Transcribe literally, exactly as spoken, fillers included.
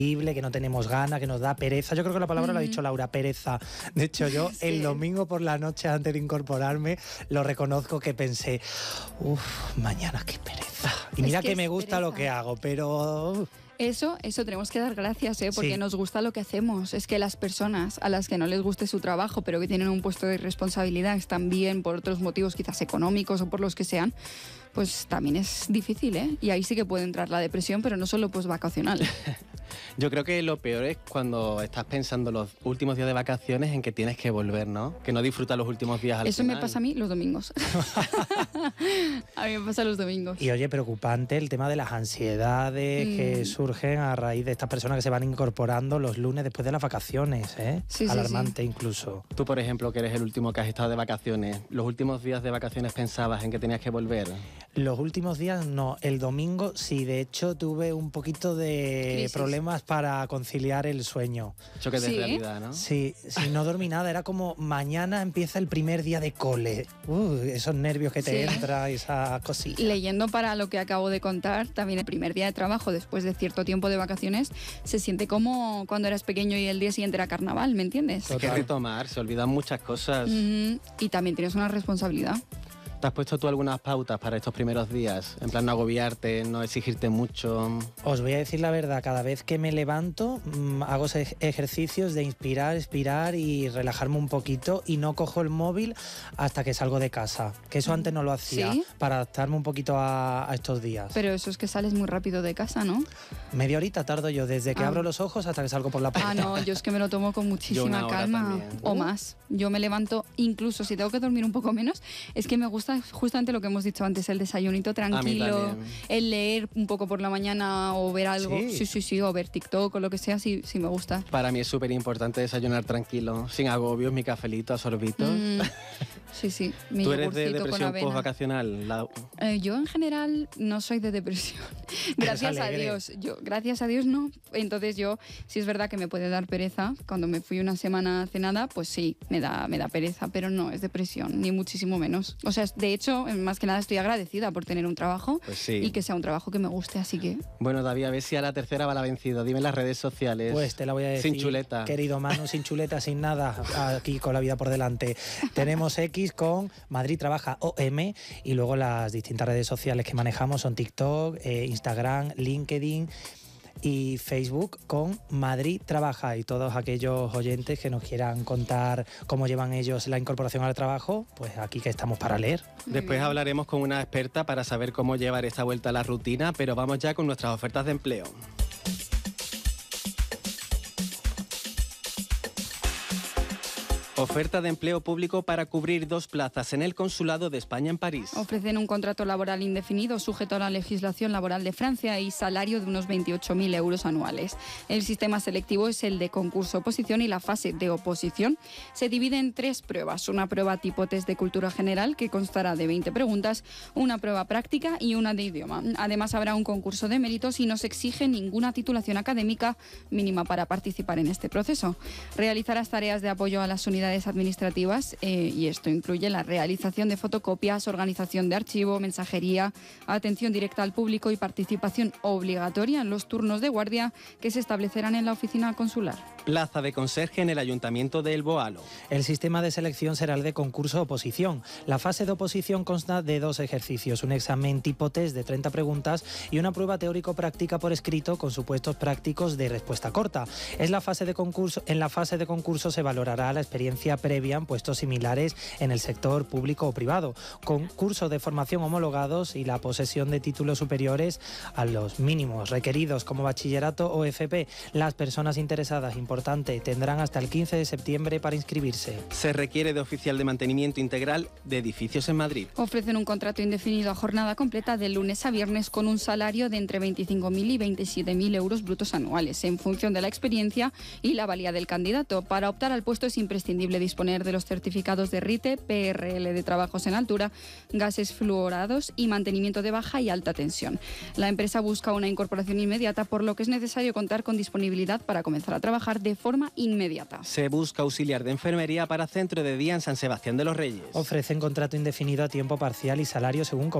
que no tenemos ganas, que nos da pereza. Yo creo que la palabra mm. lo ha dicho Laura, pereza. De hecho, yo sí. el domingo por la noche, antes de incorporarme, lo reconozco que pensé, uff, mañana qué pereza. Y mira es que, que me gusta pereza. Lo que hago, pero... Uf. Eso, eso tenemos que dar gracias, ¿eh? Porque sí. nos gusta lo que hacemos. Es que las personas a las que no les guste su trabajo, pero que tienen un puesto de responsabilidad, están bien por otros motivos, quizás económicos o por los que sean, pues también es difícil, ¿eh? Y ahí sí que puede entrar la depresión, pero no solo pues vacacional. Yo creo que lo peor es cuando estás pensando los últimos días de vacaciones en que tienes que volver, ¿no? Que no disfrutas los últimos días al Eso final. me pasa a mí los domingos. A mí me pasa los domingos. Y oye, preocupante el tema de las ansiedades mm. que surgen a raíz de estas personas que se van incorporando los lunes después de las vacaciones, ¿eh? Sí, Alarmante sí, sí. incluso. Tú, por ejemplo, que eres el último que has estado de vacaciones, ¿los últimos días de vacaciones pensabas en que tenías que volver? Los últimos días no, el domingo sí, de hecho tuve un poquito de Crisis. problemas para conciliar el sueño. Choque de ¿Sí? realidad, ¿no? Sí, sí, no dormí nada, era como mañana empieza el primer día de cole. Uh, esos nervios que te sí. entran, esa cosilla. Leyendo para lo que acabo de contar, también el primer día de trabajo después de cierto tiempo de vacaciones se siente como cuando eras pequeño y el día siguiente era carnaval, ¿me entiendes? Hay que retomar, se olvidan muchas cosas. Mm-hmm. Y también tienes una responsabilidad. ¿Te has puesto tú algunas pautas para estos primeros días? En plan, no agobiarte, no exigirte mucho. Os voy a decir la verdad, cada vez que me levanto mmm, hago ejercicios de inspirar, expirar y relajarme un poquito y no cojo el móvil hasta que salgo de casa. Que eso antes no lo hacía, ¿sí? Para adaptarme un poquito a, a estos días. Pero eso es que sales muy rápido de casa, ¿no? Media horita tardo yo, desde que ah. abro los ojos hasta que salgo por la puerta. Ah, no, yo es que me lo tomo con muchísima calma. O más. Yo me levanto, incluso si tengo que dormir un poco menos, es que me gusta justamente lo que hemos dicho antes, el desayunito tranquilo, el leer un poco por la mañana o ver algo, sí, sí, sí, sí o ver TikTok o lo que sea, sí, sí me gusta. Para mí es súper importante desayunar tranquilo, sin agobios, mi cafelito a sorbitos. Mm, sí, sí, mi ¿Tú eres de con depresión postvacacional? La... Eh, yo en general no soy de depresión, gracias a Dios, yo, gracias a Dios no, entonces yo, sí es verdad que me puede dar pereza, cuando me fui una semana hace nada, pues sí, me da, me da pereza, pero no es depresión, ni muchísimo menos. O sea, de hecho, más que nada estoy agradecida por tener un trabajo, pues sí, y que sea un trabajo que me guste, así que... Bueno, David, a ver si a la tercera va la vencida. Dime en las redes sociales. Pues te la voy a decir. Sin chuleta. Querido Manu, sin chuleta, sin nada, aquí con la vida por delante. Tenemos X con Madrid Trabaja O M y luego las distintas redes sociales que manejamos son TikTok, eh, Instagram, LinkedIn y Facebook con Madrid Trabaja, y todos aquellos oyentes que nos quieran contar cómo llevan ellos la incorporación al trabajo, pues aquí que estamos para leer. Después hablaremos con una experta para saber cómo llevar esta vuelta a la rutina, pero vamos ya con nuestras ofertas de empleo. Oferta de empleo público para cubrir dos plazas en el Consulado de España en París. Ofrecen un contrato laboral indefinido sujeto a la legislación laboral de Francia y salario de unos veintiocho mil euros anuales. El sistema selectivo es el de concurso-oposición y la fase de oposición se divide en tres pruebas. Una prueba tipo test de cultura general que constará de veinte preguntas, una prueba práctica y una de idioma. Además habrá un concurso de méritos y no se exige ninguna titulación académica mínima para participar en este proceso. Realizarás tareas de apoyo a las unidades administrativas eh, y esto incluye la realización de fotocopias, organización de archivo, mensajería, atención directa al público y participación obligatoria en los turnos de guardia que se establecerán en la oficina consular. Plaza de conserje en el Ayuntamiento de El Boalo. El sistema de selección será el de concurso-oposición. La fase de oposición consta de dos ejercicios, un examen tipo test de treinta preguntas y una prueba teórico-práctica por escrito con supuestos prácticos de respuesta corta. Es la fase de concurso, en la fase de concurso se valorará la experiencia previa en puestos similares en el sector público o privado, con cursos de formación homologados y la posesión de títulos superiores a los mínimos requeridos como bachillerato o F P. Las personas interesadas, importante, tendrán hasta el quince de septiembre para inscribirse. Se requiere de oficial de mantenimiento integral de edificios en Madrid. Ofrecen un contrato indefinido a jornada completa de lunes a viernes con un salario de entre veinticinco mil y veintisiete mil euros brutos anuales, en función de la experiencia y la valía del candidato. Para optar al puesto es imprescindible disponer de los certificados de R I T E, P R L de trabajos en altura, gases fluorados y mantenimiento de baja y alta tensión. La empresa busca una incorporación inmediata, por lo que es necesario contar con disponibilidad para comenzar a trabajar de forma inmediata. Se busca auxiliar de enfermería para centro de día en San Sebastián de los Reyes. Ofrecen contrato indefinido a tiempo parcial y salario según